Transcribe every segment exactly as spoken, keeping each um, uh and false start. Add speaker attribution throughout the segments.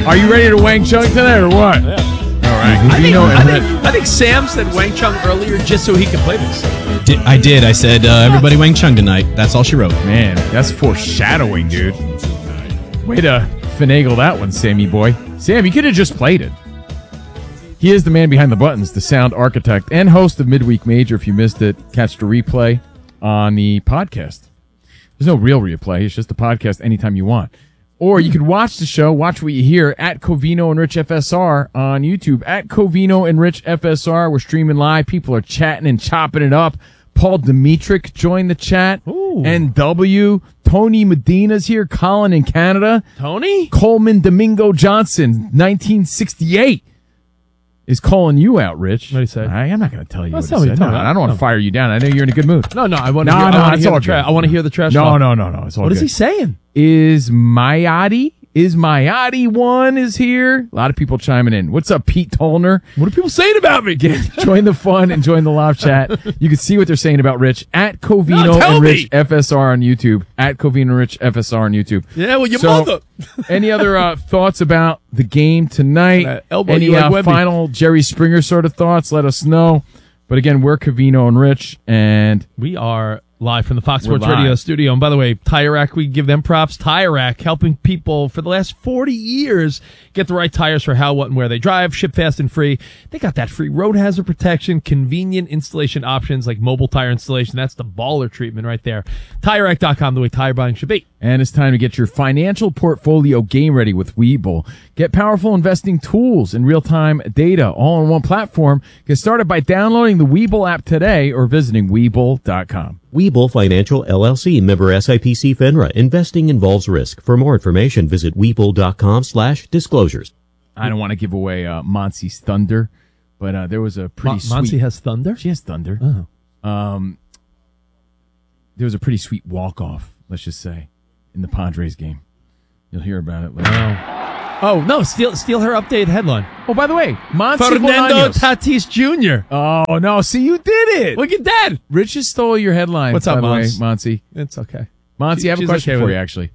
Speaker 1: Are you ready to Wang Chung tonight or what?
Speaker 2: Yeah.
Speaker 1: All right.
Speaker 2: I think,
Speaker 1: know
Speaker 2: I, think, I think Sam said Wang Chung earlier just so he can play this.
Speaker 3: Did, I did. I said, uh, everybody Wang Chung tonight. That's all she wrote.
Speaker 1: Man, that's foreshadowing, dude. Way to finagle that one, Sammy boy. Sam, you could have just played it. He is the man behind the buttons, the sound architect, and host of Midweek Major. If you missed it, catch the replay on the podcast. There's no real replay. It's just a podcast anytime you want. Or you can watch the show, watch what you hear at Covino and Rich F S R on YouTube. At Covino and Rich F S R, we're streaming live. People are chatting and chopping it up. Paul Dimitrick joined the chat.
Speaker 2: Ooh.
Speaker 1: N W. Tony Medina's here. Colin in Canada.
Speaker 2: Tony?
Speaker 1: Coleman Domingo Johnson, nineteen sixty-eight. Is calling you out, Rich.
Speaker 2: What did he say?
Speaker 1: I, I'm not going to tell you
Speaker 2: That's
Speaker 1: what he
Speaker 2: not
Speaker 1: said.
Speaker 2: what he
Speaker 1: No,
Speaker 2: told me.
Speaker 1: I don't want to
Speaker 2: No.
Speaker 1: fire you down. I know you're in a good mood.
Speaker 2: No, no, I want to
Speaker 1: No,
Speaker 2: hear,
Speaker 1: no,
Speaker 2: I wanna
Speaker 1: it's
Speaker 2: hear
Speaker 1: all
Speaker 2: the tra-
Speaker 1: good.
Speaker 2: I want to hear the trash
Speaker 1: No,
Speaker 2: talk.
Speaker 1: no, no, no. It's all
Speaker 2: What
Speaker 1: good.
Speaker 2: is he saying?
Speaker 1: Is Mayadi? Is Mayadi one is here? A lot of people chiming in. What's up, Pete Tolner?
Speaker 2: What are people saying about me?
Speaker 1: Get, join the fun and join the live chat. You can see what they're saying about Rich at Covino
Speaker 2: No, tell
Speaker 1: and
Speaker 2: me.
Speaker 1: Rich F S R on YouTube. At Covino and Rich F S R on YouTube.
Speaker 2: Yeah, well, your
Speaker 1: So,
Speaker 2: mother.
Speaker 1: Any other uh, thoughts about the game tonight?
Speaker 2: Uh, elbow
Speaker 1: Any
Speaker 2: you like
Speaker 1: uh,
Speaker 2: Wemby.
Speaker 1: final Jerry Springer sort of thoughts? Let us know. But again, we're Covino and Rich, and
Speaker 2: We are live from the Fox
Speaker 1: We're
Speaker 2: Sports Radio
Speaker 1: live.
Speaker 2: studio. And by the way, Tire Rack, we give them props. Tire Rack, helping people for the last forty years get the right tires for how, what, and where they drive. Ship fast and free. They got that free road hazard protection, convenient installation options like mobile tire installation. That's the baller treatment right there. Tire Rack dot com, the way tire buying should be.
Speaker 1: And it's time to get your financial portfolio game ready with Webull. Get powerful investing tools and real-time data all on one platform. Get started by downloading the Webull app today or visiting Webull dot com.
Speaker 4: Webull Financial L L C, member S I P C FINRA. Investing involves risk. For more information, visit Webull dot com slash disclosures.
Speaker 1: I don't want to give away uh, Monsi's thunder, but uh, there was a pretty
Speaker 2: Mon-
Speaker 1: sweet...
Speaker 2: Monty has thunder?
Speaker 1: She has thunder.
Speaker 2: Oh.
Speaker 1: Um, there was a pretty sweet walk-off, let's just say, in the Padres game. You'll hear about it later.
Speaker 2: Oh, no, steal steal her updated headline.
Speaker 1: Oh, by the way, Monty
Speaker 2: Fernando
Speaker 1: Bolaños.
Speaker 2: Tatis Junior
Speaker 1: Oh, no. See, you did it.
Speaker 2: Look at that.
Speaker 1: Rich just stole your headline.
Speaker 2: What's
Speaker 1: by
Speaker 2: up,
Speaker 1: the way,
Speaker 2: Mons?
Speaker 1: Monty?
Speaker 2: It's okay.
Speaker 1: Monty,
Speaker 2: She-
Speaker 1: I have a
Speaker 2: she's
Speaker 1: question
Speaker 2: okay
Speaker 1: for
Speaker 2: with
Speaker 1: you,
Speaker 2: it.
Speaker 1: actually.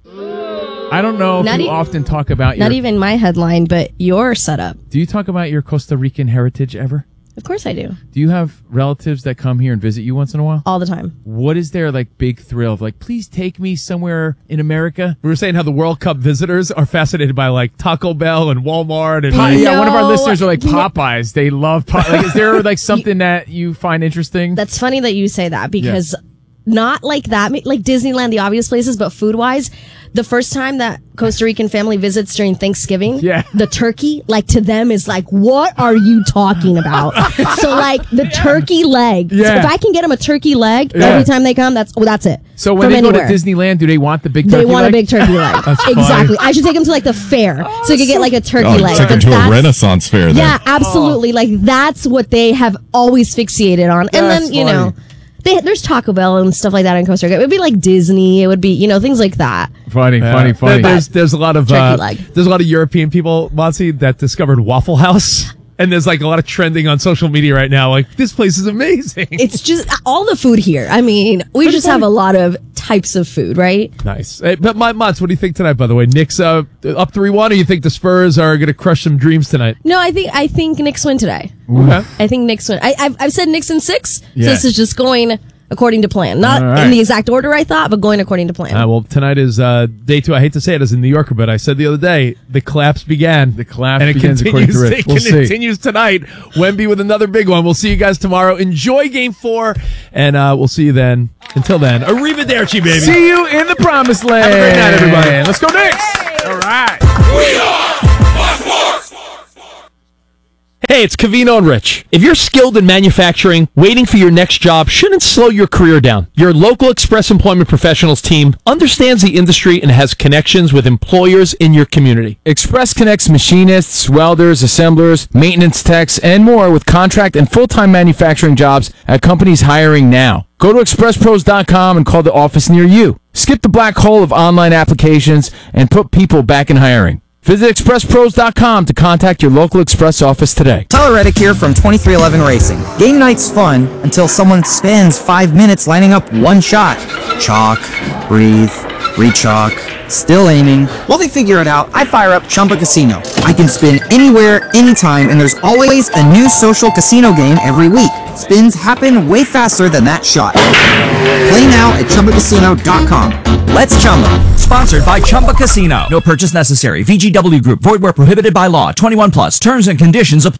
Speaker 1: I don't know if
Speaker 5: Not
Speaker 1: you
Speaker 5: e-
Speaker 1: often talk about
Speaker 5: Not
Speaker 1: your...
Speaker 5: even my headline, but your setup.
Speaker 1: Do you talk about your Costa Rican heritage ever?
Speaker 5: Of course I do.
Speaker 1: Do you have relatives that come here and visit you once in a while?
Speaker 5: All the time.
Speaker 1: What is their, like, big thrill of, like, please take me somewhere in America?
Speaker 2: We were saying how the World Cup visitors are fascinated by like Taco Bell and Walmart and
Speaker 1: Pa-
Speaker 5: You
Speaker 1: yeah, one of our
Speaker 5: know,
Speaker 1: listeners are like
Speaker 5: you know-
Speaker 1: Popeyes. They love Popeyes. Like, is there, like, something that you find interesting?
Speaker 5: That's funny that you say that because not like that, like Disneyland, the obvious places, but food wise, the first time that Costa Rican family visits during Thanksgiving,
Speaker 1: Yeah.
Speaker 5: the turkey, like to them is like, what are you talking about? So like the turkey leg. So
Speaker 1: Yeah.
Speaker 5: if I can get them a turkey leg
Speaker 1: Yeah.
Speaker 5: every time they come, that's, well, that's it.
Speaker 1: So when
Speaker 5: From
Speaker 1: they
Speaker 5: anywhere.
Speaker 1: go to Disneyland, do they want the big turkey
Speaker 5: They want
Speaker 1: leg?
Speaker 5: a big turkey leg. Exactly. I should take them to like the fair so you could get like a turkey
Speaker 6: Oh,
Speaker 5: leg.
Speaker 6: took him
Speaker 5: But
Speaker 6: to a
Speaker 5: that's-
Speaker 6: Renaissance fair there.
Speaker 5: Yeah, absolutely. Like that's what they have always fixated on. And
Speaker 1: That's
Speaker 5: then, you
Speaker 1: funny.
Speaker 5: know, they, there's Taco Bell and stuff like that in Costa Rica. It would be like Disney. It would be, you know, things like that.
Speaker 1: Funny, funny,
Speaker 2: There-
Speaker 1: funny.
Speaker 2: There's there's a lot of
Speaker 5: Turkey
Speaker 2: uh,
Speaker 5: leg.
Speaker 2: there's a lot of European people, Monty, that discovered Waffle House, and there's like a lot of trending on social media right now. Like this place is amazing.
Speaker 5: It's just all the food here. I mean, we just have a lot of types of food, right?
Speaker 2: Nice. Hey, but my Monts, what do you think tonight? By the way, Knicks uh, up three one, or you think the Spurs are going to crush some dreams tonight?
Speaker 5: No, I think I think Knicks win today.
Speaker 2: Okay.
Speaker 5: I think Knicks win. I, I've I've said Knicks in six.
Speaker 1: Yeah.
Speaker 5: So this is just going according to plan, not
Speaker 1: All right.
Speaker 5: in the exact order I thought, but going according to plan.
Speaker 2: Uh, well, tonight is uh, day two. I hate to say it as a New Yorker, but I said the other day the collapse began.
Speaker 1: The collapse
Speaker 2: and it
Speaker 1: begins according
Speaker 2: continues.
Speaker 1: to Rich.
Speaker 2: It
Speaker 1: We'll see.
Speaker 2: continues tonight. Wemby with another big one. We'll see you guys tomorrow. Enjoy Game Four, and uh, we'll see you then. Until then, arrivederci, baby.
Speaker 1: See you in the promised land.
Speaker 2: Have a great night, everybody.
Speaker 1: Let's go Knicks. All right.
Speaker 7: We are Fox Sports.
Speaker 2: Hey, it's Covino and Rich. If you're skilled in manufacturing, waiting for your next job shouldn't slow your career down. Your local Express Employment Professionals team understands the industry and has connections with employers in your community.
Speaker 1: Express connects machinists, welders, assemblers, maintenance techs, and more with contract and full-time manufacturing jobs at companies hiring now. Go to express pros dot com and call the office near you. Skip the black hole of online applications and put people back in hiring. Visit express pros dot com to contact your local Express office today.
Speaker 8: Tyler Reddick here from twenty-three eleven Racing. Game night's fun until someone spends five minutes lining up one shot. Chalk, breathe, Rechalk. Still aiming. While they figure it out, I fire up Chumba Casino. I can spin anywhere, anytime, and there's always a new social casino game every week. Spins happen way faster than that shot. Play now at Chumba Casino dot com. Let's Chumba.
Speaker 6: Sponsored by Chumba Casino. No purchase necessary. V G W Group. Void where prohibited by law. twenty-one plus. Terms and conditions apply.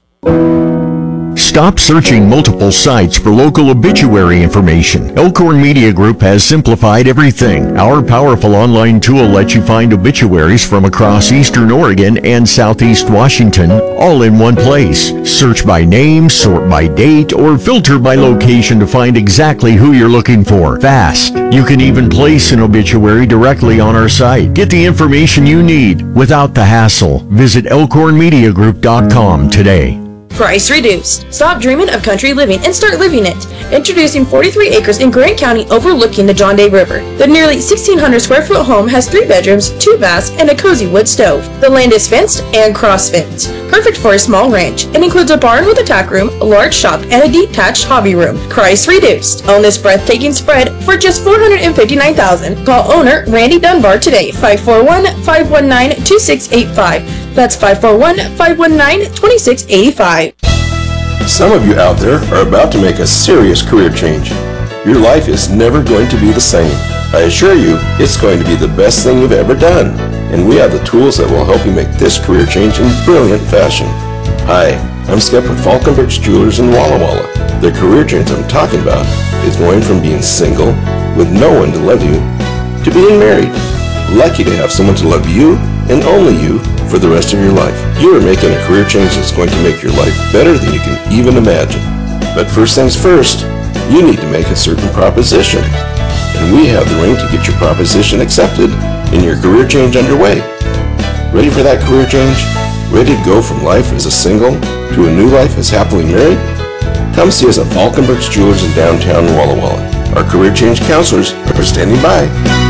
Speaker 9: Stop searching multiple sites for local obituary information. Elkhorn Media Group has simplified everything. Our powerful online tool lets you find obituaries from across eastern Oregon and southeast Washington, all in one place. Search by name, sort by date, or filter by location to find exactly who you're looking for. Fast. You can even place an obituary directly on our site. Get the information you need without the hassle. Visit elkhorn media group dot com today.
Speaker 10: Price reduced. Stop dreaming of country living and start living it. Introducing forty-three acres in Grant County overlooking the John Day River. The nearly sixteen hundred square foot home has three bedrooms, two baths, and a cozy wood stove. The land is fenced and cross-fenced. Perfect for a small ranch. It includes a barn with a tack room, a large shop, and a detached hobby room. Price reduced. Own this breathtaking spread for just four hundred fifty-nine thousand dollars. Call owner Randy Dunbar today, five four one, five one nine, two six eight five. That's five four one, five one nine, two six eight five.
Speaker 11: Some of you out there are about to make a serious career change. Your life is never going to be the same. I assure you, it's going to be the best thing you've ever done. And we have the tools that will help you make this career change in brilliant fashion. Hi, I'm Skip with Falkenbergs Jewelers in Walla Walla. The career change I'm talking about is going from being single, with no one to love you, to being married. Lucky to have someone to love you, and only you, for the rest of your life. You are making a career change that's going to make your life better than you can even imagine. But first things first, you need to make a certain proposition. And we have the ring to get your proposition accepted and your career change underway. Ready for that career change? Ready to go from life as a single to a new life as happily married? Come see us at Falkenbergs Jewelers in downtown Walla Walla. Our career change counselors are standing by.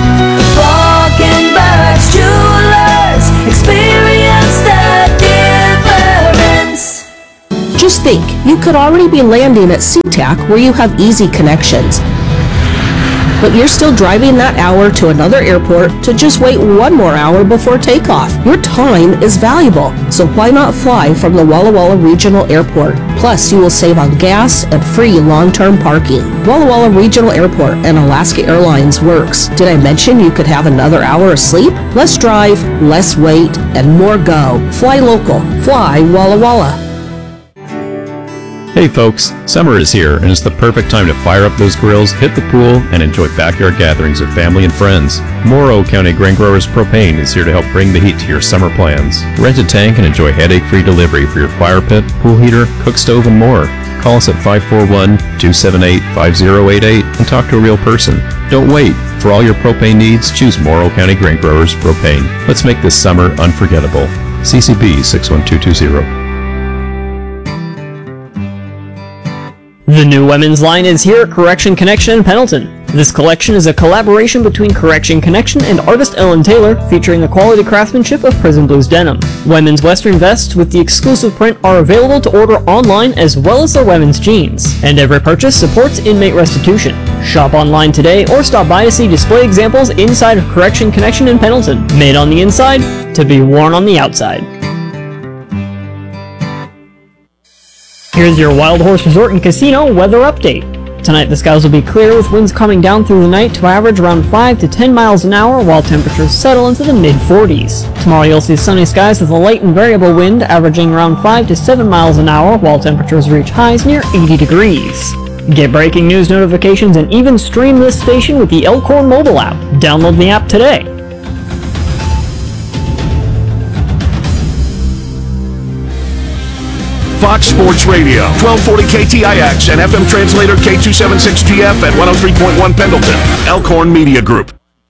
Speaker 12: Falkenbergs Jewelers, experience the difference.
Speaker 13: Just think, you could already be landing at SeaTac where you have easy connections. But you're still driving that hour to another airport to just wait one more hour before takeoff. Your time is valuable, so why not fly from the Walla Walla Regional Airport? Plus, you will save on gas and free long-term parking. Walla Walla Regional Airport and Alaska Airlines works. Did I mention you could have another hour of sleep? Less drive, less wait, and more go. Fly local. Fly Walla Walla.
Speaker 14: Hey folks, summer is here and it's the perfect time to fire up those grills, hit the pool, and enjoy backyard gatherings with family and friends. Morrow County Grain Growers Propane is here to help bring the heat to your summer plans. Rent a tank and enjoy headache-free delivery for your fire pit, pool heater, cook stove, and more. Call us at five four one, two seven eight, five zero eight eight and talk to a real person. Don't wait. For all your propane needs, choose Morrow County Grain Growers Propane. Let's make this summer unforgettable. C C B six one two two zero.
Speaker 15: The new women's line is here at Correction Connection in Pendleton. This collection is a collaboration between Correction Connection and artist Ellen Taylor, featuring the quality craftsmanship of Prison Blues denim. Women's western vests with the exclusive print are available to order online, as well as their women's jeans. And every purchase supports inmate restitution. Shop online today or stop by to see display examples inside of Correction Connection in Pendleton. Made on the inside, to be worn on the outside. Here's your Wild Horse Resort and Casino weather update. Tonight the skies will be clear with winds coming down through the night to average around five to ten miles an hour while temperatures settle into the mid forties. Tomorrow you'll see sunny skies with a light and variable wind averaging around five to seven miles an hour while temperatures reach highs near eighty degrees. Get breaking news notifications and even stream this station with the Elkhorn mobile app. Download the app today.
Speaker 16: Fox Sports Radio, twelve forty K T I X and F M translator K two seventy-six G F at one oh three point one Pendleton. Elkhorn Media Group.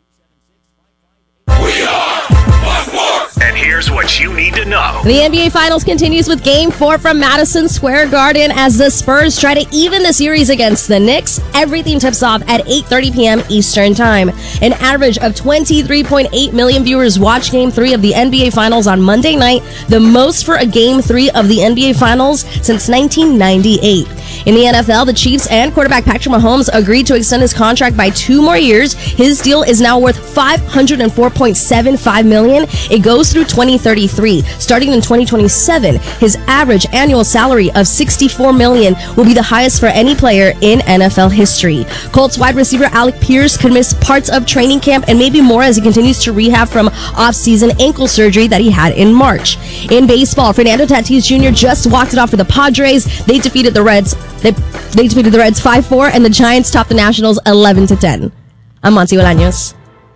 Speaker 7: We are Fox Sports.
Speaker 16: And here's what you need to know.
Speaker 5: The N B A Finals continues with Game four from Madison Square Garden as the Spurs try to even the series against the Knicks. Everything tips off at eight thirty p.m. Eastern Time. An average of twenty-three point eight million viewers watched Game three of the N B A Finals on Monday night, the most for a Game three of the N B A Finals since nineteen ninety-eight. In the N F L, the Chiefs and quarterback Patrick Mahomes agreed to extend his contract by two more years. His deal is now worth five hundred four point seven five million dollars. It goes through twenty thirty-three. Starting in twenty twenty-seven, his average annual salary of sixty-four million dollars will be the highest for any player in N F L history. Colts wide receiver Alec Pierce could miss parts of training camp and maybe more as he continues to rehab from off-season ankle surgery that he had in March. In baseball, Fernando Tatis Junior just walked it off for the Padres. They defeated the Reds. They, they defeated the Reds five four, and the Giants topped the Nationals eleven to ten. I'm Monty Bolaños.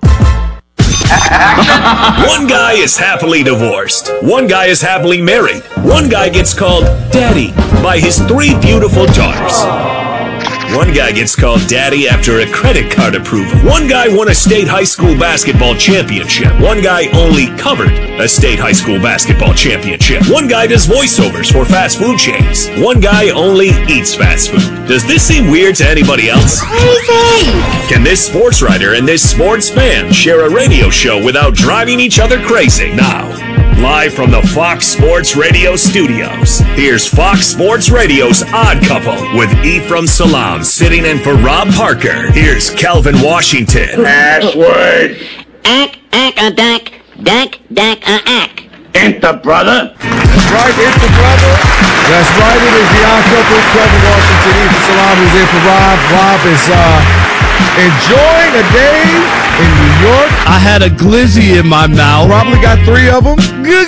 Speaker 17: One guy is happily divorced. One guy is happily married. One guy gets called daddy by his three beautiful daughters. One guy gets called daddy after a credit card approval. One guy won a state high school basketball championship. One guy only covered a state high school basketball championship. One guy does voiceovers for fast food chains. One guy only eats fast food. Does this seem weird to anybody else? Crazy! Can this sports writer and this sports fan share a radio show without driving each other crazy? Now, live from the Fox Sports Radio studios, here's Fox Sports Radio's Odd Couple with Ephraim Salam sitting in for Rob Parker. Here's Calvin Washington.
Speaker 7: Password.
Speaker 18: Ack, ack, a dack, dack, dack, a ack.
Speaker 7: Enter, brother.
Speaker 19: That's right, enter, brother. That's right, it is the Odd Couple. Calvin Washington, Ephraim Salam, who's in for Rob. Rob is uh, enjoying a day in New York.
Speaker 2: I had a glizzy in my mouth.
Speaker 19: Probably got three of them.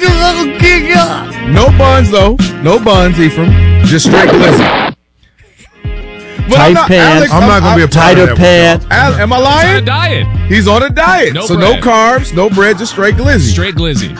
Speaker 19: No buns, though. No buns, Ephraim. Just straight glizzy. But
Speaker 20: Tight
Speaker 19: I'm not,
Speaker 20: pants.
Speaker 19: Alex,
Speaker 20: I'm not gonna be a part
Speaker 19: tighter
Speaker 20: of that
Speaker 19: pants. Al, am I lying?
Speaker 1: He's on a diet.
Speaker 19: He's on a diet.
Speaker 1: No
Speaker 19: so
Speaker 1: bread.
Speaker 19: no carbs, no bread, just straight glizzy.
Speaker 1: Straight glizzy.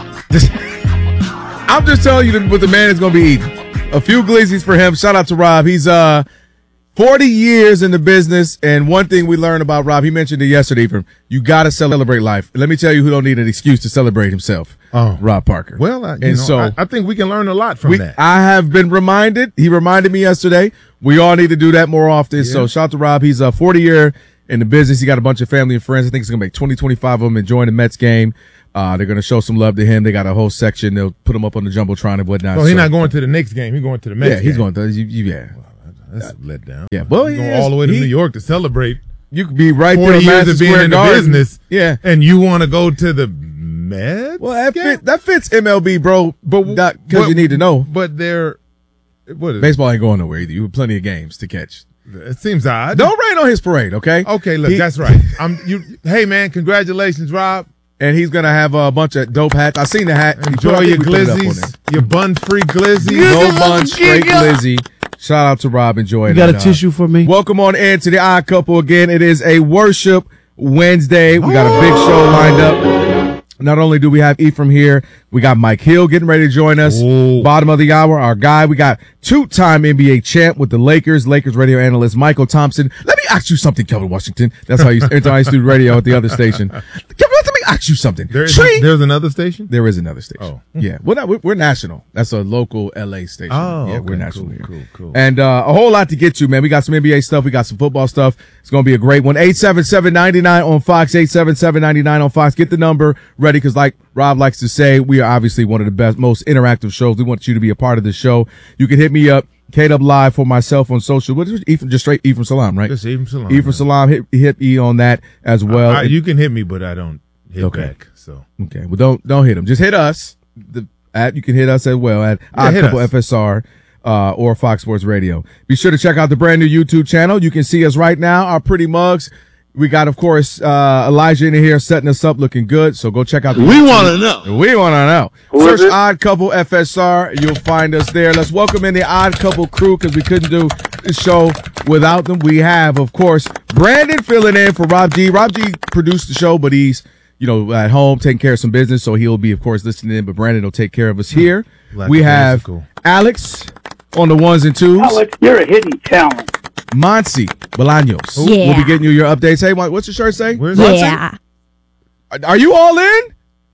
Speaker 19: I'm just telling you what the man is going to be eating. A few glizzies for him. Shout out to Rob. He's uh forty years in the business, and one thing we learned about Rob, he mentioned it yesterday, from you got to celebrate life. Let me tell you who don't need an excuse to celebrate himself.
Speaker 20: Oh.
Speaker 19: Rob Parker.
Speaker 20: Well, I, you
Speaker 19: and
Speaker 20: know,
Speaker 19: so
Speaker 20: I, I think we can learn a lot from
Speaker 19: we,
Speaker 20: that.
Speaker 19: I have been reminded. He reminded me yesterday. We all need to do that more often.
Speaker 20: Yeah.
Speaker 19: So shout out to Rob. He's a forty year in the business. He got a bunch of family and friends. I think it's going to make twenty, twenty-five of them enjoying the Mets game. Uh, they're going to show some love to him. They got a whole section. They'll put him up on the Jumbotron and whatnot.
Speaker 20: So he's
Speaker 19: so,
Speaker 20: not going to the Knicks game. He's going to the Mets
Speaker 19: Yeah, he's
Speaker 20: game.
Speaker 19: going to. You, you, yeah.
Speaker 20: That's a letdown.
Speaker 19: Yeah, well,
Speaker 20: he's
Speaker 19: he
Speaker 20: going
Speaker 19: is-
Speaker 20: all the way to
Speaker 19: he-
Speaker 20: New York to celebrate
Speaker 19: You could be right
Speaker 20: forty
Speaker 19: there.
Speaker 20: years of being in the
Speaker 19: Garden.
Speaker 20: business.
Speaker 19: Yeah.
Speaker 20: And you want to go to the Mets?
Speaker 19: Well, that, fit, that fits M L B, bro.
Speaker 20: But
Speaker 19: because
Speaker 20: but-
Speaker 19: you need to know.
Speaker 20: But they're what is
Speaker 19: Baseball ain't going nowhere either. You have plenty of games to catch.
Speaker 20: it? Seems odd.
Speaker 19: Don't rain on his parade, okay?
Speaker 20: Okay, look,
Speaker 19: He-
Speaker 20: that's right. I'm you. Hey, man, congratulations, Rob.
Speaker 19: And he's gonna have a bunch of dope hats. I seen the hat. He put-
Speaker 20: Enjoy
Speaker 19: I think
Speaker 20: your
Speaker 19: we put it up on
Speaker 20: glizzies,
Speaker 19: there.
Speaker 20: your bun-free glizzies.
Speaker 19: No bun, straight glizzy. Shout out to Rob. Enjoy it.
Speaker 20: You got a
Speaker 19: And, uh,
Speaker 20: tissue
Speaker 19: for me? Welcome on in to the Odd Couple again. It is a worship Wednesday. We got a big show lined up. Not only do we have Ephraim here, we got Mike Hill getting ready to join us. Bottom of the hour, our guy. We got two-time N B A champ with the Lakers, Lakers radio analyst Michael Thompson. Let me ask you something, Kelvin Washington. That's how you every time I used to do radio at the other station. Kelvin, let me ask you something.
Speaker 20: There is
Speaker 19: Tree-
Speaker 20: there's another station?
Speaker 19: There is another station.
Speaker 20: Oh.
Speaker 19: Yeah. Well, no, we're, we're national. That's a local L A station.
Speaker 20: Oh,
Speaker 19: yeah, we're
Speaker 20: okay,
Speaker 19: national
Speaker 20: cool,
Speaker 19: here.
Speaker 20: cool, cool.
Speaker 19: And uh, a whole lot to get to, man. We got some N B A stuff. We got some football stuff. It's going to be a great one. eight seven seven, nine nine on Fox, eight seven seven, nine nine on Fox. Get the number ready because like Rob likes to say, we are obviously one of the best, most interactive shows. We want you to be a part of the show. You can hit me up. K-Dub Live for myself on social. What is it? Ephraim, just straight Ephraim Salam, right?
Speaker 20: Just Ephraim Salam.
Speaker 19: Ephraim Salam. Hit, hit E on that as well.
Speaker 20: I- I- you can hit me, but I don't hit
Speaker 19: Okay.
Speaker 20: back. So
Speaker 19: Okay. Well, don't don't hit him. Just hit us. The at you can hit us as well at
Speaker 20: Yeah, hit
Speaker 19: Odd Couple
Speaker 20: us.
Speaker 19: F S R uh, or Fox Sports Radio. Be sure to check out the brand new YouTube channel. You can see us right now. Our pretty mugs. We got, of course, uh, Elijah in here setting us up, looking good. So go check out. The
Speaker 7: We
Speaker 19: YouTube.
Speaker 7: wanna know.
Speaker 19: We want to know.
Speaker 7: Who is
Speaker 19: Search
Speaker 7: it?
Speaker 19: Odd Couple F S R. You'll find us there. Let's welcome in the Odd Couple crew because we couldn't do the show without them. We have, of course, Brandon filling in for Rob G. Rob G produced the show, but he's, you know, at home taking care of some business. So he'll be, of course, listening in, but Brandon will take care of us here. We have
Speaker 20: Lackadaisical.
Speaker 19: Alex on the ones and twos.
Speaker 21: Alex, you're a hidden talent.
Speaker 19: Monty Bolaños.
Speaker 5: Yeah.
Speaker 19: We'll be getting you your updates. Hey, Mike, what's your shirt say?
Speaker 20: Where's
Speaker 5: Yeah.
Speaker 19: Are you all in?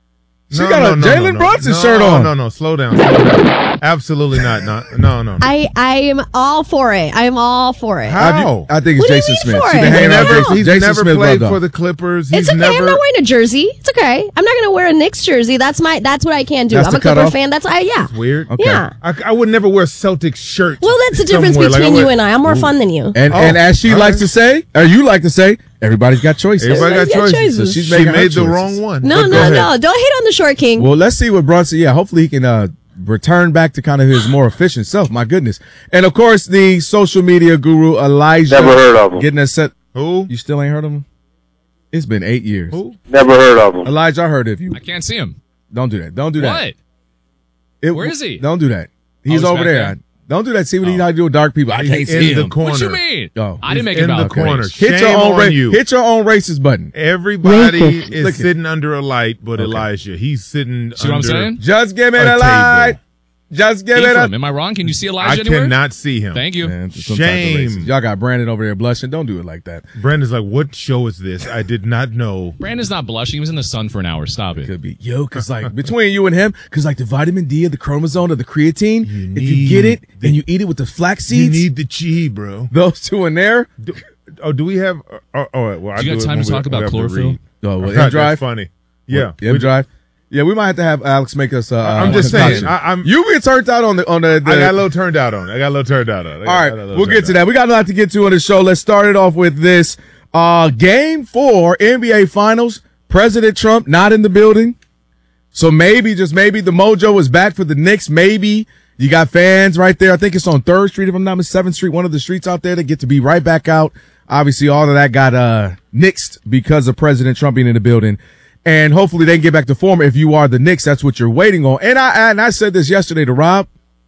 Speaker 19: She
Speaker 20: No,
Speaker 19: got
Speaker 20: no,
Speaker 19: a
Speaker 20: no,
Speaker 19: Jalen
Speaker 20: no,
Speaker 19: Brunson
Speaker 20: no,
Speaker 19: shirt
Speaker 20: no,
Speaker 19: on.
Speaker 20: No, no, slow down. Slow down. Absolutely not. No, no, no.
Speaker 5: I I'm all for it. I'm all for it.
Speaker 20: How?
Speaker 19: Have you- I think it's
Speaker 5: What do you
Speaker 19: Jason
Speaker 5: mean
Speaker 19: Smith.
Speaker 5: for
Speaker 19: She
Speaker 5: it?
Speaker 19: been
Speaker 20: He's
Speaker 19: hanging out with
Speaker 20: never,
Speaker 19: Jason,
Speaker 20: he's
Speaker 19: Jason
Speaker 20: never
Speaker 19: Smith
Speaker 20: played
Speaker 19: loved
Speaker 20: for
Speaker 19: off.
Speaker 20: the Clippers. He's
Speaker 5: It's okay.
Speaker 20: never.
Speaker 5: I'm not wearing a jersey. It's okay. I'm not going to wear a Knicks jersey. That's my. That's what I can do.
Speaker 19: That's
Speaker 5: I'm
Speaker 19: the
Speaker 5: a Clipper
Speaker 19: cutoff?
Speaker 5: fan. That's I. Yeah.
Speaker 20: Weird.
Speaker 19: Okay.
Speaker 5: Yeah.
Speaker 20: I, I would never wear Celtics shirt.
Speaker 5: Well, that's the difference
Speaker 20: somewhere. Like,
Speaker 5: between
Speaker 20: I
Speaker 5: you
Speaker 20: wear-
Speaker 5: and I. I'm more fun than you.
Speaker 19: And
Speaker 20: Oh,
Speaker 19: and as she
Speaker 20: all
Speaker 19: likes
Speaker 20: right.
Speaker 19: to say, or you like to say, everybody's got choices.
Speaker 20: Everybody got
Speaker 5: Everybody's got
Speaker 20: choices.
Speaker 5: choices.
Speaker 19: So she's
Speaker 20: she
Speaker 19: making her
Speaker 20: made the
Speaker 19: choices.
Speaker 20: wrong one.
Speaker 5: no,
Speaker 20: But go
Speaker 5: no,
Speaker 20: ahead.
Speaker 5: no. Don't hate on the short king.
Speaker 19: Well, let's see what Brunson. Yeah, hopefully he can uh, return back to kind of his more efficient self. My goodness. And of course, the social media guru Elijah.
Speaker 7: Never heard of him.
Speaker 19: Getting us set.
Speaker 20: Who?
Speaker 19: You still ain't heard of him? It's been eight years.
Speaker 20: Who?
Speaker 7: Never heard of him.
Speaker 19: Elijah, I heard of you.
Speaker 21: I can't see him.
Speaker 19: Don't do that. Don't do that.
Speaker 21: What?
Speaker 19: It-
Speaker 21: Where is he?
Speaker 19: Don't do that. He's
Speaker 21: he's
Speaker 19: over
Speaker 21: back
Speaker 19: there.
Speaker 21: there?
Speaker 19: Don't do that. See what he how to do with dark people. I
Speaker 20: He's
Speaker 19: can't
Speaker 20: in
Speaker 19: see
Speaker 20: the
Speaker 19: him.
Speaker 20: corner.
Speaker 21: What you mean?
Speaker 19: Oh.
Speaker 21: I didn't make
Speaker 20: He's
Speaker 21: it
Speaker 20: in the
Speaker 21: about
Speaker 20: corner.
Speaker 21: race.
Speaker 19: Hit your
Speaker 20: Shame
Speaker 19: own
Speaker 20: on
Speaker 19: ra-
Speaker 20: you.
Speaker 19: hit your own racist button.
Speaker 20: Everybody
Speaker 19: Look
Speaker 20: is
Speaker 19: at-
Speaker 20: sitting under a light, but Elijah, he's sitting
Speaker 21: See what I'm
Speaker 20: under
Speaker 21: saying?
Speaker 19: Just give me
Speaker 20: a
Speaker 19: the
Speaker 20: table.
Speaker 19: light. Just give me
Speaker 21: Ephraim,
Speaker 19: the.
Speaker 21: am I wrong? Can you see
Speaker 20: I
Speaker 21: Elijah anywhere?
Speaker 20: cannot see him.
Speaker 21: Thank you.
Speaker 19: Man, some type of racist.
Speaker 20: Shame.
Speaker 19: Y'all got Brandon over there blushing. Don't do it like that.
Speaker 20: Brandon's like, what show is this? I did not know.
Speaker 21: Brandon's not blushing. He was in the sun for an hour. Stop it.
Speaker 19: Could be yo, cause like between you and him, cause like the vitamin D of the chromosome of the creatine,
Speaker 20: You
Speaker 19: if you
Speaker 20: need
Speaker 19: get it
Speaker 20: the-
Speaker 19: and you eat it with the flax
Speaker 20: You
Speaker 19: seeds,
Speaker 20: need the chi, bro.
Speaker 19: those two in there.
Speaker 20: Do, oh, do we have? Oh, oh well, I
Speaker 21: Do you
Speaker 20: do
Speaker 21: got
Speaker 20: it
Speaker 21: time
Speaker 20: when
Speaker 21: to
Speaker 20: we-
Speaker 21: talk
Speaker 20: we
Speaker 21: about
Speaker 20: have to
Speaker 21: chlorophyll?
Speaker 20: read.
Speaker 19: Oh, well,
Speaker 20: That's
Speaker 19: M Drive.
Speaker 20: funny. Yeah,
Speaker 19: M Drive. Yeah, we might have to have Alex make us. Uh,
Speaker 20: I'm
Speaker 19: uh,
Speaker 20: just saying.
Speaker 19: concoction.
Speaker 20: I, I'm.
Speaker 19: you get turned out on the on the. the
Speaker 20: I got a little turned out on. it. I got a little turned out on. it. I got-
Speaker 19: all
Speaker 20: I got a
Speaker 19: right,
Speaker 20: little
Speaker 19: we'll get
Speaker 20: turned
Speaker 19: to
Speaker 20: out.
Speaker 19: that. We got a lot to get to on the show. Let's start it off with this. Uh, game four, N B A Finals. President Trump not in the building. So maybe, just maybe, the mojo is back for the Knicks. Maybe you got fans right there. I think it's on third Street, if I'm not mistaken, seventh Street, one of the streets out there that get to be right back out. Obviously, all of that got uh nixed because of President Trump being in the building. And hopefully they can get back to form. If you are the Knicks, that's what you're waiting on. And I and I said this yesterday to Rob.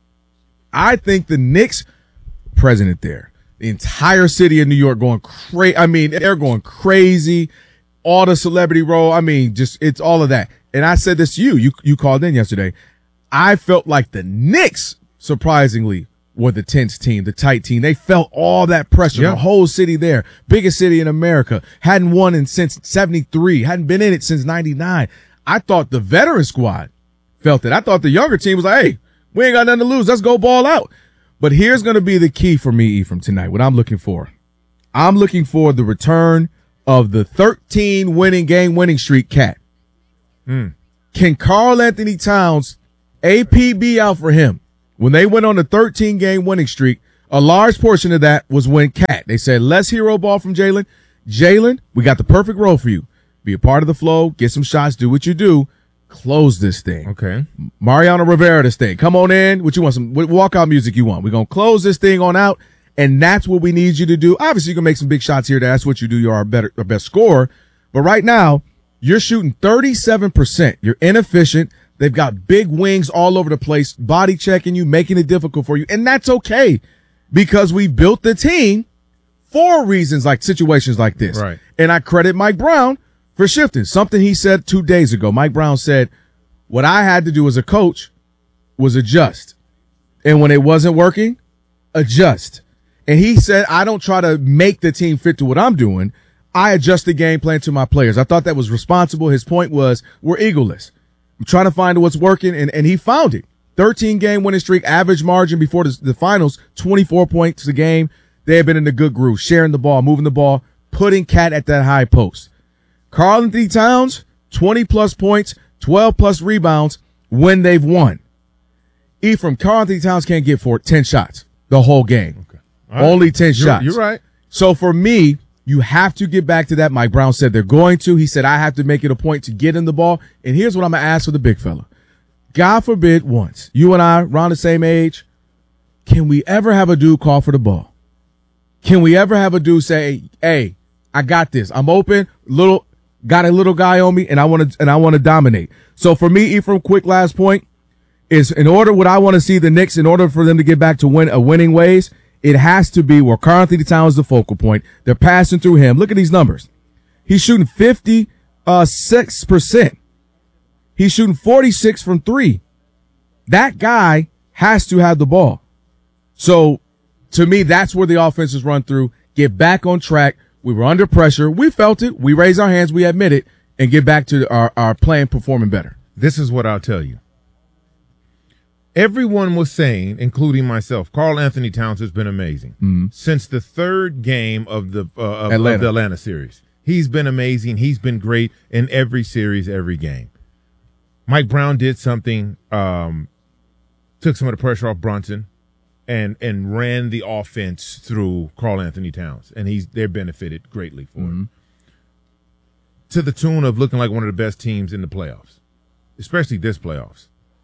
Speaker 19: I think the Knicks president there, the entire city of New York going crazy. I mean, they're going crazy. All the celebrity role. I mean, just it's all of that. And I said this to you. You you called in yesterday. I felt like the Knicks, surprisingly, were the tense team, the tight team. They felt all that pressure.
Speaker 20: Yeah.
Speaker 19: The whole city there, biggest city in America, hadn't won in since seventy-three, hadn't been in it since ninety-nine. I thought the veteran squad felt it. I thought the younger team was like, hey, we ain't got nothing to lose. Let's go ball out. But here's going to be the key for me, Ephraim, tonight, what I'm looking for. I'm looking for the return of the thirteen winning game winning streak cat.
Speaker 20: Mm.
Speaker 19: Can Karl Anthony Towns A P be out for him? When they went on the thirteen game winning streak, a large portion of that was when Cat, they said, less hero ball from Jalen. Jalen, we got the perfect role for you. Be a part of the flow, get some shots, do what you do, close this thing.
Speaker 20: Okay.
Speaker 19: Mariano Rivera, this thing. Come on in. What you want? Some what walkout music you want? We're going to close this thing on out, and that's what we need you to do. Obviously, you can make some big shots here. That's what you do. You're our better, our best scorer. But right now, you're shooting thirty-seven percent. You're inefficient. They've got big wings all over the place, body checking you, making it difficult for you. And that's okay because we built the team for reasons like situations like this.
Speaker 20: Right.
Speaker 19: And I credit Mike Brown for shifting. Something he said two days ago. Mike Brown said, what I had to do as a coach was adjust. And when it wasn't working, adjust. And he said, I don't try to make the team fit to what I'm doing. I adjust the game plan to my players. I thought that was responsible. His point was, we're egoless. I'm trying to find what's working, and, and he found it. thirteen game winning streak, average margin before the, the finals, twenty-four points a game. They have been in a good groove, sharing the ball, moving the ball, putting Cat at that high post. Karl Anthony Towns, twenty plus points, twelve plus rebounds when they've won. Ephraim, Karl Anthony Towns can't get for ten shots the whole game.
Speaker 20: Okay. All right.
Speaker 19: Only ten
Speaker 20: You're-
Speaker 19: shots.
Speaker 20: You're right.
Speaker 19: So for me, you have to get back to that. Mike Brown said they're going to. He said, I have to make it a point to get in the ball. And here's what I'm going to ask for the big fella. God forbid once, you and I, around the same age, can we ever have a dude call for the ball? Can we ever have a dude say, hey, I got this. I'm open, little, got a little guy on me, and I want to, and I want to dominate. So for me, Ephraim, quick last point is in order what I want to see the Knicks, in order for them to get back to win a winning ways, it has to be where Karl Anthony Towns is the focal point. They're passing through him. Look at these numbers. He's shooting fifty-six percent. He's shooting forty-six from three. That guy has to have the ball. So to me, that's where the offense is run through. Get back on track. We were under pressure. We felt it. We raised our hands. We admit it and get back to our, our playing, performing better.
Speaker 20: this is what I'll tell you. Everyone was saying, including myself, Karl Anthony Towns has been amazing
Speaker 19: Mm-hmm.
Speaker 20: since the third game of the uh, of,
Speaker 19: Atlanta.
Speaker 20: of the Atlanta series. He's been amazing. He's been great in every series, every game. Mike Brown did something, um, took some of the pressure off Brunson, and and ran the offense through Karl Anthony Towns, and he's they're benefited greatly for
Speaker 19: Mm-hmm.
Speaker 20: it. To the tune of looking like one of the best teams in the playoffs, especially this playoffs.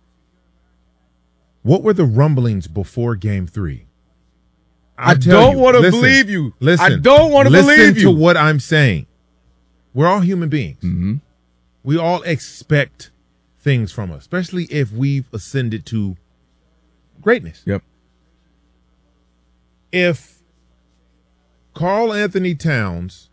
Speaker 20: What were the rumblings before Game Three?
Speaker 19: I
Speaker 20: I'll tell
Speaker 19: don't
Speaker 20: you,
Speaker 19: want to
Speaker 20: listen,
Speaker 19: believe you.
Speaker 20: Listen,
Speaker 19: I don't want to
Speaker 20: listen
Speaker 19: believe you.
Speaker 20: to what I'm saying. We're all human beings.
Speaker 19: Mm-hmm.
Speaker 20: We all expect things from us, especially if we've ascended to greatness.
Speaker 19: Yep.
Speaker 20: If Karl Anthony Towns,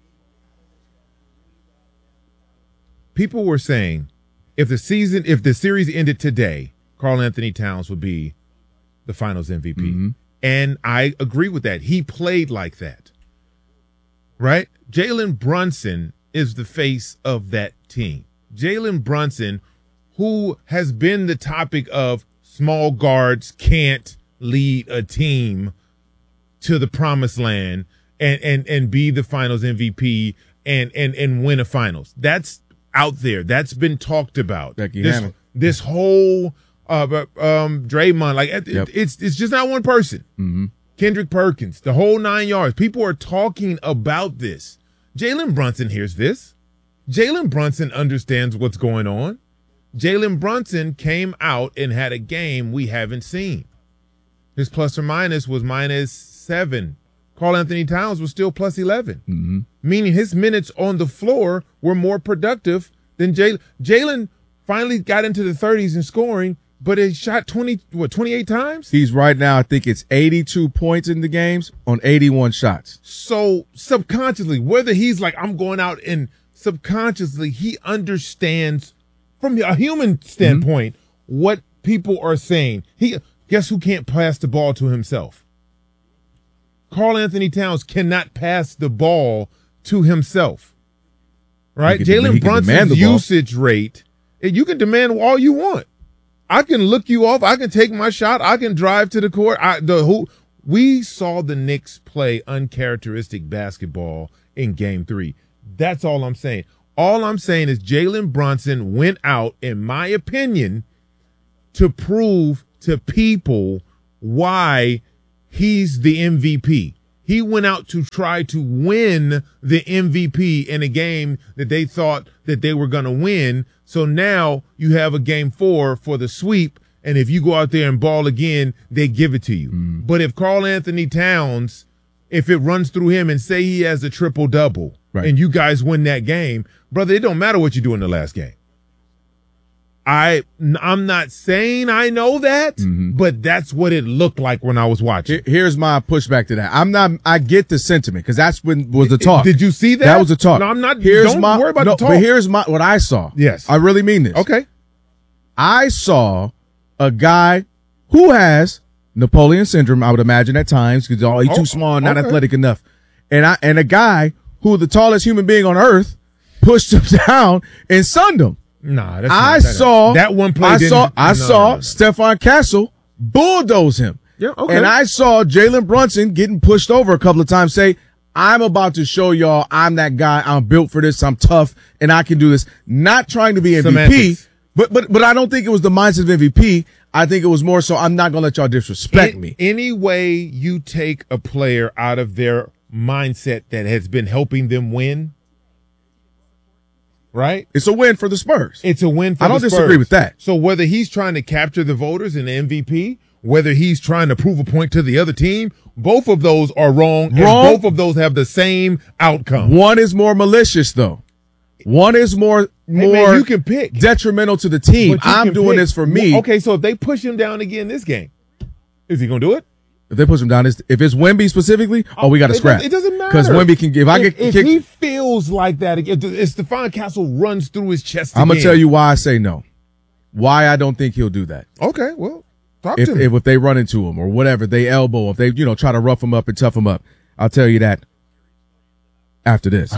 Speaker 20: people were saying, if the season, if the series ended today, Karl Anthony Towns would be the Finals M V P.
Speaker 19: Mm-hmm.
Speaker 20: And I agree with that. He played like that, right? Jalen Brunson is the face of that team. Jalen Brunson, who has been the topic of small guards can't lead a team to the promised land and, and, and be the Finals M V P and, and, and win a Finals. That's out there. That's been talked about.
Speaker 19: Becky
Speaker 20: this,
Speaker 19: Hammond.
Speaker 20: this whole uh, um, Draymond, like it,
Speaker 19: Yep.
Speaker 20: it's it's just not one person.
Speaker 19: Mm-hmm.
Speaker 20: Kendrick Perkins, the whole nine yards. People are talking about this. Jalen Brunson hears this. Jalen Brunson understands what's going on. Jalen Brunson came out and had a game we haven't seen. His plus or minus was minus seven. Karl Anthony Towns was still plus eleven,
Speaker 19: Mm-hmm.
Speaker 20: meaning his minutes on the floor were more productive than Jalen. Jalen finally got into the thirties in scoring, but he shot twenty, what, twenty-eight times?
Speaker 19: He's right now, I think it's eighty-two points in the games on eighty-one shots.
Speaker 20: So subconsciously, whether he's like, I'm going out and subconsciously, he understands from a human standpoint mm-hmm. what people are saying. He guess who can't pass the ball to himself? Karl Anthony Towns cannot pass the ball to himself. Right? Jalen Brunson's usage rate, you can demand all you want. I can look you off. I can take my shot. I can drive to the court. I, the who we saw the Knicks play uncharacteristic basketball in game three. That's all I'm saying. All I'm saying is Jalen Brunson went out, in my opinion, to prove to people why he's the M V P. He went out to try to win the M V P in a game that they thought that they were going to win. So now you have a game four for the sweep, and if you go out there and ball again, they give it to you. Mm. But if Karl Anthony Towns, if it runs through him and say he has a triple-double, right, and you guys win that game, brother, it don't matter what you do in the last game. I, I'm not saying I know that, mm-hmm. but that's what it looked like when I was watching.
Speaker 19: Here's my pushback to that. I'm not, I get the sentiment because that's when was the talk.
Speaker 20: Did you see that?
Speaker 19: That was the talk.
Speaker 20: No, I'm not,
Speaker 19: here's
Speaker 20: don't
Speaker 19: my,
Speaker 20: worry about
Speaker 19: no,
Speaker 20: the talk.
Speaker 19: But here's my, what I saw.
Speaker 20: Yes.
Speaker 19: I really mean this.
Speaker 20: Okay.
Speaker 19: I saw a guy who has Napoleon syndrome, I would imagine at times, because oh, he's oh, too small, not okay. athletic enough. And I, and a guy who the tallest human being on earth pushed him down and sunned him.
Speaker 20: Nah, that's
Speaker 19: I
Speaker 20: not, that
Speaker 19: saw
Speaker 20: that one play.
Speaker 19: I saw I
Speaker 20: no,
Speaker 19: saw
Speaker 20: no, no.
Speaker 19: Stephon Castle bulldoze him.
Speaker 20: Yeah, okay.
Speaker 19: And I saw Jalen Brunson getting pushed over a couple of times. Say, I'm about to show y'all I'm that guy. I'm built for this. I'm tough, and I can do this. Not trying to be M V P, Semantics. but but but I don't think it was the mindset of M V P. I think it was more so I'm not gonna let y'all disrespect
Speaker 20: In,
Speaker 19: me.
Speaker 20: Any way you take a player out of their mindset that has been helping them win. Right?
Speaker 19: It's a win for the Spurs.
Speaker 20: It's a win for
Speaker 19: I don't
Speaker 20: the Spurs.
Speaker 19: disagree with that.
Speaker 20: So whether he's trying to capture the voters in the M V P, whether he's trying to prove a point to the other team, both of those are wrong,
Speaker 19: wrong.
Speaker 20: And both of those have the same outcome.
Speaker 19: One is more malicious, though. One is more more
Speaker 20: hey man, you can pick.
Speaker 19: detrimental to the team. I'm doing
Speaker 20: pick.
Speaker 19: this for me.
Speaker 20: Okay, so if they push him down again this game, is he going to do it?
Speaker 19: If they push him down, if it's Wemby specifically, oh, we got to scrap.
Speaker 20: It doesn't matter.
Speaker 19: Because Wemby can give. I
Speaker 20: if,
Speaker 19: get
Speaker 20: if
Speaker 19: kick,
Speaker 20: he feels like that, if, if Stephon Castle runs through his chest
Speaker 19: I'm
Speaker 20: again.
Speaker 19: going to tell you why I say no. Why I don't think he'll do that.
Speaker 20: Okay, well, talk
Speaker 19: if,
Speaker 20: to me.
Speaker 19: If, if they run into him or whatever, they elbow, if they, you know, try to rough him up and tough him up, I'll tell you that after this.
Speaker 20: Huh?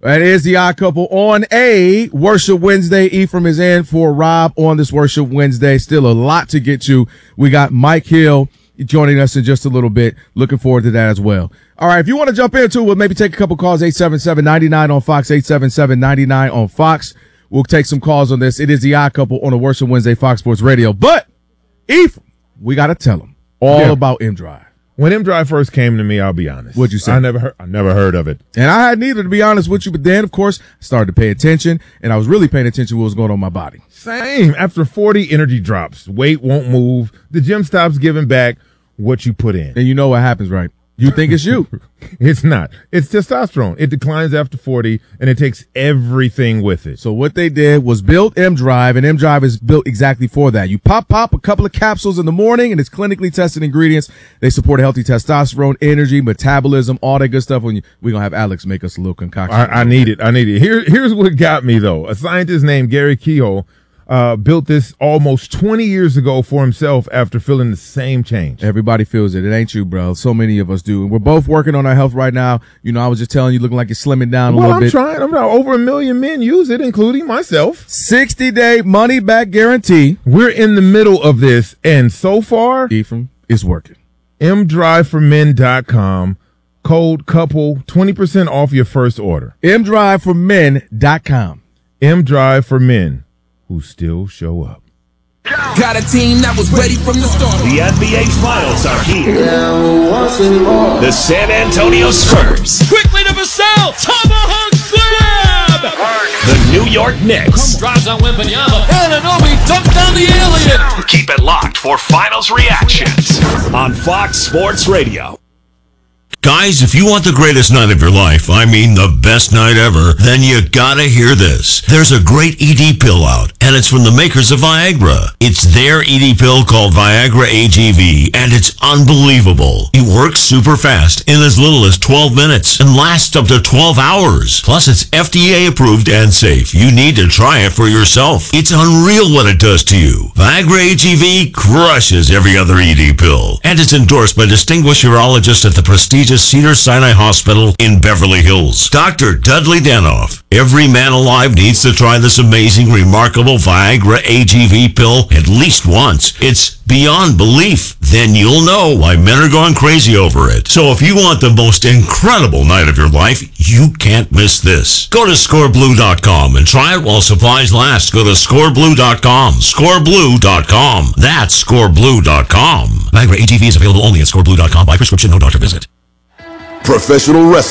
Speaker 19: That is the Odd Couple on a Worship Wednesday. Ephraim is in for Rob on this Worship Wednesday. Still a lot to get to. We got Mike Hill joining us in just a little bit. Looking forward to that as well. All right, if you want to jump into it, we'll maybe take a couple calls. eight seven seven, nine nine on Fox, eight seven seven, nine nine on Fox. We'll take some calls on this. It is the Odd Couple on a Worship Wednesday, Fox Sports Radio. But, Ephraim, we got to tell them all
Speaker 20: Yeah.
Speaker 19: about M-Drive.
Speaker 20: When M-Drive first came to me, I'll be honest.
Speaker 19: What'd you say?
Speaker 20: I never heard, I never heard of it.
Speaker 19: And I had neither, to be honest with you. But then, of course, I started to pay attention, and I was really paying attention to what was going on in my body.
Speaker 20: Same. After forty, energy drops. Weight won't move. The gym stops giving back what you put in.
Speaker 19: And you know what happens, right? You think it's you.
Speaker 20: It's not. It's testosterone. It declines after forty, and it takes everything with it.
Speaker 19: So what they did was build M-Drive, and M-Drive is built exactly for that. You pop, pop a couple of capsules in the morning, and it's clinically tested ingredients. They support a healthy testosterone, energy, metabolism, all that good stuff. When you, we're going to have Alex make us a little concoction.
Speaker 20: I, I need it. I need it. Here, here's what got me, though. A scientist named Gary Kehoe uh, built this almost twenty years ago for himself after feeling the same change.
Speaker 19: Everybody feels it. It ain't you, bro. So many of us do. And we're both working on our health right now. You know, I was just telling you, looking like you're slimming down a
Speaker 20: Well,
Speaker 19: little
Speaker 20: I'm
Speaker 19: bit.
Speaker 20: trying. I'm not. Over a million men use it, including myself.
Speaker 19: sixty-day money-back guarantee.
Speaker 20: We're in the middle of this, and so far,
Speaker 19: Ephraim, it's working.
Speaker 20: m drive for men dot com, code couple, twenty percent off your first order.
Speaker 19: m drive for men dot com.
Speaker 20: M-Drive for men who still show up.
Speaker 3: Got a team that was ready from the start.
Speaker 17: The N B A Finals are here. The San Antonio Spurs.
Speaker 3: Quickly to Vassell. Tomahawk slam.
Speaker 17: The New York Knicks.
Speaker 3: Drives on Wembanyama. Anunoby dunked down the alien.
Speaker 17: Keep it locked for Finals reactions on Fox Sports Radio.
Speaker 22: Guys, if you want the greatest night of your life, I mean the best night ever, then you gotta hear this. There's a great E D pill out, and it's from the makers of Viagra. It's their E D pill called Viagra A G V, and it's unbelievable. It works super fast in as little as twelve minutes and lasts up to twelve hours. Plus, it's F D A approved and safe. You need to try it for yourself. It's unreal what it does to you. Viagra A G V crushes every other E D pill, and it's endorsed by distinguished urologists at the prestigious Cedars-Sinai Hospital in Beverly Hills. Doctor Dudley Danoff. Every man alive needs to try this amazing, remarkable Viagra A G V pill at least once. It's beyond belief. Then you'll know why men are going crazy over it. So if you want the most incredible night of your life, you can't miss this. Go to score blue dot com and try it while supplies last. Go to score blue dot com. score blue dot com. That's score blue dot com. Viagra A G V is available only at score blue dot com by prescription, no doctor visit.
Speaker 23: Professional wrestling.